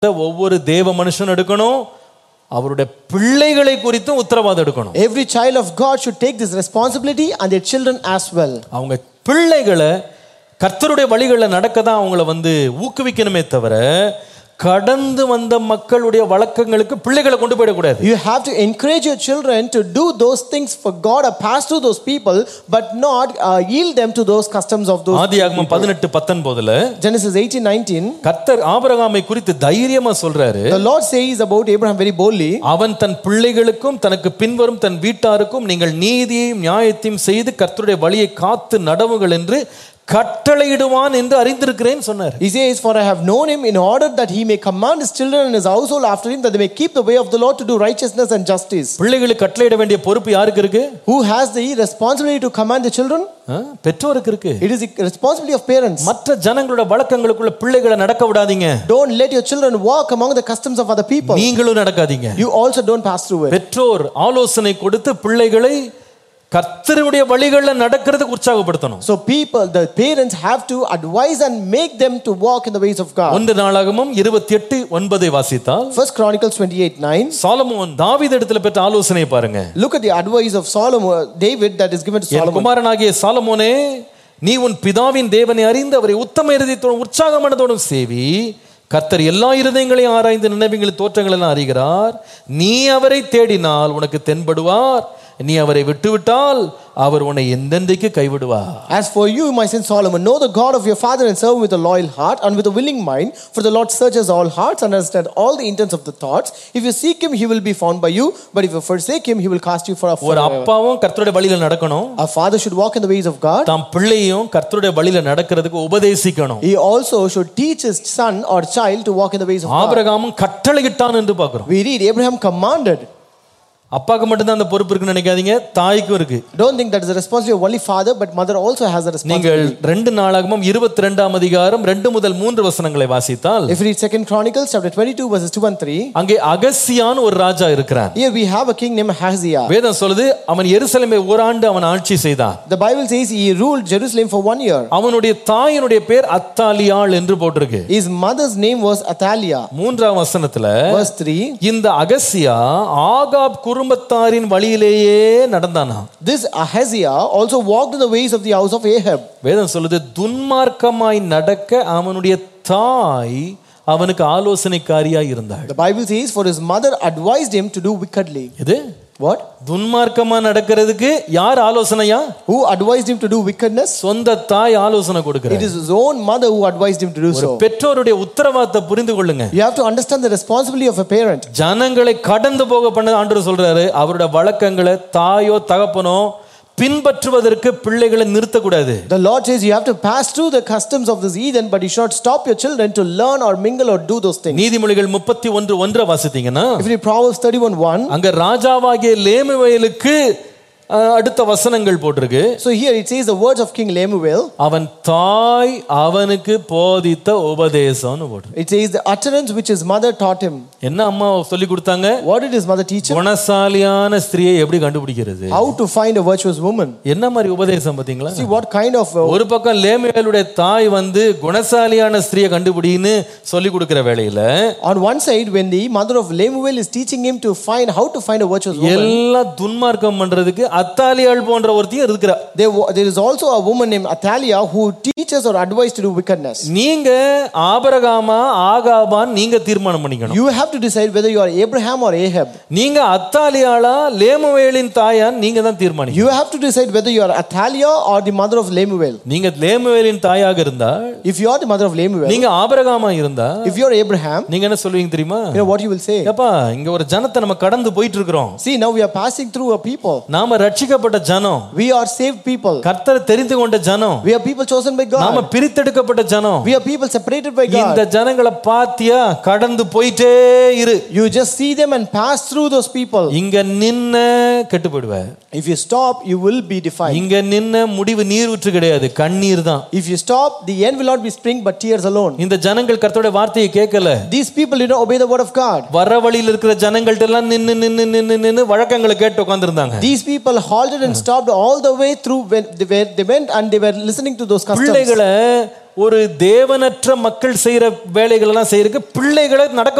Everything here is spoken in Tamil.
ஒவ்வொரு தேவ மனுஷன் எடுக்கணும், அவருடைய பிள்ளைகளை குறித்தும் உத்தரவாதம் எடுக்கணும். Every child of God should take this responsibility and their children as well. அவங்க பிள்ளைகளை கர்த்தருடைய வழிகளில் நடக்க தான் அவங்கள ஊக்குவிக்கணுமே தவிர கடந்து வந்த மக்களுடைய வழக்கங்களுக்கு பிள்ளைகளை கொண்டு போயிடக்கூடாது. You have to encourage your children to do those things for God or pass through those people, but not yield them to those customs of those. ஆதியாகமம் 18:19 Genesis 18:19 கர்த்தர் ஆபிரகாமை குறித்து தைரியமா சொல்றாரு. The Lord says about Abraham very boldly, அவன் தன் பிள்ளைகளுக்கும் தனக்கு பின்வரும் தன் வீட்டாருக்கும் நீங்கள் நீதியையும் நியாயத்தையும் செய்து கர்த்தருடைய வழியை காத்து நடவுங்கள் என்று கட்டளையிடுவான் என்று அறிந்திருக்கிறேன் சொன்னார். He says, for I have known him in order that he may command his children and his household after him, that they may keep the way of the Lord to do righteousness and justice. பிள்ளைகளுக்கு கட்டளையிட வேண்டிய பொறுப்பு யாருக்கு இருக்கு? Who has the responsibility to command the children? பெற்றோருக்கு இருக்கு. It is the responsibility of parents. மற்ற ஜனங்களோட வழக்கங்களுக்குள்ள பிள்ளைகளை நடக்க விடாதீங்க. Don't let your children walk among the customs of other people. நீங்களும் நடக்காதீங்க. You also don't pass through it. பெற்றோர் ஆலோசனை கொடுத்து பிள்ளைகளை கர்த்தருடைய வழிகளில் நடக்கிறதுக்கு உற்சாகப்படுத்தணும். So the parents have to advise and make them to walk in the ways of God. 1 நாளாகமம் 28:9 வாசித்தால் 1 Chronicles 28:9 சாலமோன் தாவீது இடத்துல பெற்ற ஆலோசனை பாருங்க. Look at the advice of David that is given to Solomon. குமாரனாகிய சாலமோனே, நீ உன் பிதாவின் தேவனை அறிந்து அவரை உத்தம இருதயத்தோடும் உற்சாக மனதோடும் சேவி. கர்த்தர் எல்லா இருதயங்களையும் ஆராய்ந்து நினைவுகளின் தோற்றங்கள் எல்லாம் அறிகிறார். நீ அவரை தேடினால் உனக்கு தென்படுவார். நீ அவரை விட்டுவிட்டால் அவர் உன்னை எந்தெந்தைக்கு கைவிடுவார். As for you, my son Solomon, know the God of your father and serve him with a loyal heart and with a willing mind, for the Lord searches all hearts and understands all the intents of the thoughts. If you seek him, he will be found by you, but if you forsake him, he will cast you for a ஒரு அப்பாவும் கர்த்தருடைய வழியில நடக்கணும். A father should walk in the ways of God. தாம் பிள்ளையும் கர்த்தருடைய வழியில நடக்கிறதுக்கு உபதேசிக்கணும். He also should teach his son or child to walk in the ways of God. ஆபிரகாமும் கட்டளையிட்டான் என்று பார்க்கிறோம். We read Abraham commanded. அப்பாக்கு மட்டும் தான் அந்த பொறுப்பு இருக்குன்னு நினைக்காதீங்க, தாய்க்கும் இருக்கு. Don't think that is the responsibility of only father, but mother also has a responsibility. நீங்கள் 2 நாளாகமம் 22ஆம் அதிகாரம் 2 முதல் 3 வசனங்களை வாசித்தால், if you read 2 Chronicles chapter 22 verses 2 and 3, அங்கே அகசியான் ஒரு ராஜா இருக்கிறான். here we have a king named Ahaziah. வேதம் சொல்லுது அவன் எருசலேமை ஒரு ஆண்டு அவன் ஆட்சி செய்தான். The Bible says he ruled Jerusalem for 1 year. அவனுடைய தாயினுடைய பேர் அத்தாலியாள் என்று போட்டிருக்கு. His mother's name was Athaliah. 3ஆம் வசனத்துல verse 3, இந்த அகசியா ஆகாப் குடும்பத்தாரின் வழியிலேயே நடந்தானா. This Ahaziah also walked in the ways of the house of Ahab. வேதம் சொல்லுது துன்மார்க்கமாய் நடக்க அவனுடைய தாய் அவனுக்கு ஆலோசனைக்காரியாய் இருந்தாள். The Bible says for his mother advised him to do wickedly. இது what? துன்மார்க்கமா நடக்கிறதுக்கு யார் ஆலோசனையா? Who advised him to do wickedness? சொந்த தாய் ஆலோசனை கொடுக்கிறார். It is his own mother who advised him to do so. பெற்றோருடைய உத்தரவாதத்தை புரிந்து கொள்ளுங்க. You have to understand the responsibility of a parent. ஜனங்களை கடந்து போக பண்ண ஆண்டவர் சொல்றாரு, அவருடைய வழக்கங்களை தாயோ தகப்பனோ பின்பற்றுவதற்கு பிள்ளைகளை நிறுத்தக்கூடாது. The Lord says you have to pass through the customs of this heathen, but you should stop your children to learn or mingle or do those things. நீதிமொழிகள் 31:1 வாசித்தீங்கன்னா, if you read Proverbs 31:1, அங்க ராஜாவாகிய லேமுவேலுக்கு அடுத்த வசனங்கள் போட்டிருக்கு. So here it says the words of King Lemuel. அவன் தாய் அவனுக்கு போதித்த உபதேசம்னு போட்டிருக்கு. It says the utterance which his mother taught him. என்ன அம்மா சொல்லி கொடுத்தாங்க? What did his mother teach him? குணசாலியான ஸ்திரியை எப்படி கண்டுபிடிக்கிறது? How to find a virtuous woman. என்ன மாதிரி உபதேசம் பாத்தீங்களா? See what kind of ஒரு பக்கம் லேமுவேலுடைய தாய் குணசாலியான ஸ்திரியை கண்டுபிடின்னு சொல்லி கொடுக்கிற வேளையில, on one side when the mother of Lemuel is teaching him to find how to find a virtuous woman, எல்லா துன்மார்க்கம் பண்றதுக்கு அத்தாலியாள் போன்ற ஒருத்தியும் இருக்கிறா. there is also a woman named Athaliah who teaches or advises to do wickedness. நீங்க ஆபிரகாமா ஆகாபான் நீங்க தீர்மானம் பண்ணிக்கணும். You have to decide whether you are Abraham or Ahab. நீங்க அத்தாலியாளா லேமுவேலின் தாயா நீங்க தான் தீர்மானிக்கணும். You have to decide whether you are Athaliah or the mother of Lemuel. நீங்க லேமுவேலின் தாயாக இருந்தா, if you are the mother of Lemuel, நீங்க ஆபிரகாமா இருந்தா, if you are Abraham, நீங்க என்ன சொல்வீங்க தெரியுமா? you know what you will say? அப்பா இங்க ஒரு ஜனத்தை நம்ம கடந்து போயிட்டு இருக்கோம். See, now we are passing through a people. நாம ரட்சிக்கப்பட்ட ஜனம். We are saved people. கர்த்தர் தெரிந்து கொண்ட ஜனம். We are people chosen by God. நாம பிரித்தெடுக்கப்பட்ட ஜனம். We are people separated by God. இந்த ஜனங்களை பாத்தியா கடந்து போயிட்டே இரு. You just see them and pass through those people. இங்க நின்ன கெட்டு போய்டுவ. If you stop, you will be defiled. இங்க நின்ன முடிவு நீர் ஊற்று கிடையாது, கண்ணீர் தான். If you stop, the end will not be spring but tears alone. இந்த ஜனங்கள் கர்த்தருடைய வார்த்தையை கேட்கல. These people did not obey the word of God. வர வழியில் இருக்கிற ஜனங்கள்ட்ட எல்லாம் நின்னு வழக்கங்களை கேட்டு உட்கார்ந்திருந்தாங்க. These people halted and stopped all the way through when they went and they were listening to those customs. பிள்ளைகளை ஒரு தேவனற்ற மக்கள் செய்யற வேலைகள் எல்லாம் செய்யறதுக்கு பிள்ளைகளை நடக்க